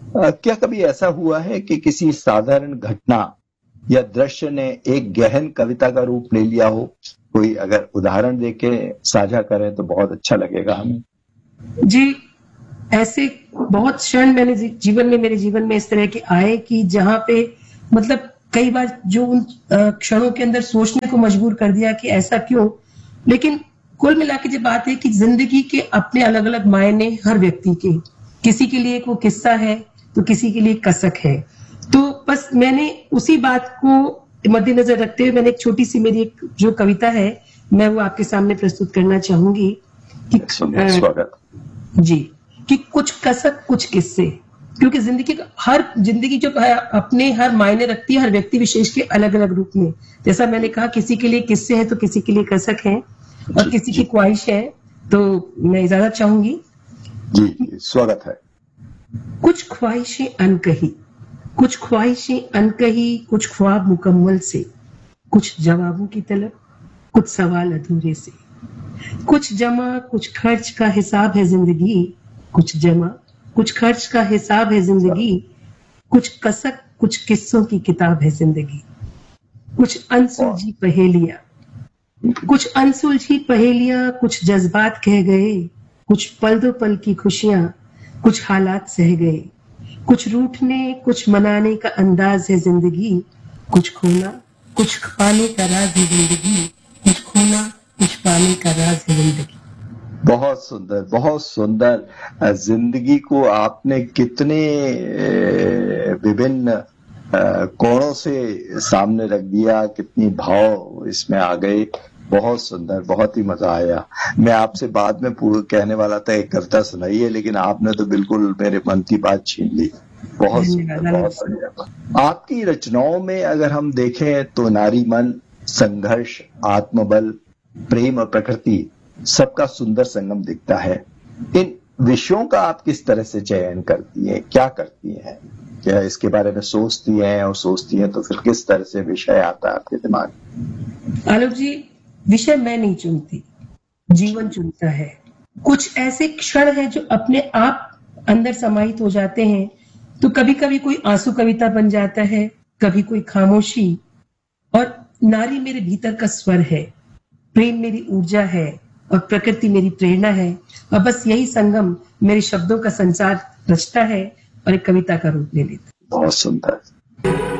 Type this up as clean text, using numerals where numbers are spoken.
क्या कभी ऐसा हुआ है कि किसी साधारण घटना या दृश्य ने एक गहन कविता का रूप ले लिया हो? कोई अगर उदाहरण देके साझा करें तो बहुत अच्छा लगेगा हमें। जी, ऐसे बहुत क्षण मेरे जीवन में इस तरह के आए कि जहां पे मतलब कई बार जो उन क्षणों के अंदर सोचने को मजबूर कर दिया कि ऐसा क्यों। लेकिन कुल मिला के जब बात है कि जिंदगी के अपने अलग अलग मायने हर व्यक्ति के, किसी के लिए वो किस्सा है तो किसी के लिए कसक है। तो बस मैंने उसी बात को मद्देनजर रखते हुए मैंने एक छोटी सी मेरी एक जो कविता है मैं वो आपके सामने प्रस्तुत करना चाहूंगी कि स्वागत जी, कि कुछ कसक कुछ किस्से, क्योंकि जिंदगी जो अपने हर मायने रखती है हर व्यक्ति विशेष के अलग अलग रूप में। जैसा मैंने कहा किसी के लिए किस्से हैं तो किसी के लिए कसक है और किसी की ख्वाहिश है। तो मैं इजाजत चाहूंगी। जी, स्वागत है। कुछ ख्वाहिशें अनकही, कुछ ख्वाहिशें अनकही, कुछ ख्वाब मुकम्मल से, कुछ जवाबों की तलब, कुछ सवाल अधूरे से, कुछ जमा कुछ खर्च का हिसाब है जिंदगी, कुछ जमा कुछ खर्च का हिसाब है जिंदगी, कुछ कसक कुछ किस्सों की किताब है जिंदगी, कुछ अनसुलझी पहेलियां, कुछ जज्बात कह गए, कुछ पल दो पल की खुशियां, कुछ हालात सह गए, कुछ रूठने कुछ मनाने का अंदाज है जिंदगी, कुछ खोना कुछ पाने का राज है जिंदगी, कुछ खोना कुछ पाने का राज है जिंदगी। बहुत सुंदर, बहुत सुंदर। जिंदगी को आपने कितने विभिन्न कोणों से सामने रख दिया, कितनी भाव इसमें आ गए। बहुत सुंदर, बहुत ही मजा आया। मैं आपसे बाद में कहने वाला था एक कविता सुनाइए, लेकिन आपने तो बिल्कुल मेरे मन की बात छीन ली। बहुत सुंदर, बहुत बढ़िया। आपकी रचनाओं में अगर हम देखें तो नारी मन, संघर्ष, आत्मबल, प्रेम और प्रकृति सबका सुंदर संगम दिखता है। इन विषयों का आप किस तरह से चयन करती हैं, क्या करती हैं? क्या इसके बारे में सोचती हैं, और सोचती हैं तो फिर किस तरह से विषय आता है आपके दिमाग में? आलोक जी, विषय मैं नहीं चुनती, जीवन चुनता है। कुछ ऐसे क्षण हैं जो अपने आप अंदर समाहित हो जाते हैं। तो कभी कभी कोई आंसू कविता बन जाता है, कभी कोई खामोशी। और नारी मेरे भीतर का स्वर है, प्रेम मेरी ऊर्जा है और प्रकृति मेरी प्रेरणा है। और बस यही संगम मेरे शब्दों का संसार रचता है और एक कविता का रूप ले लेता है। बहुत सुंदर।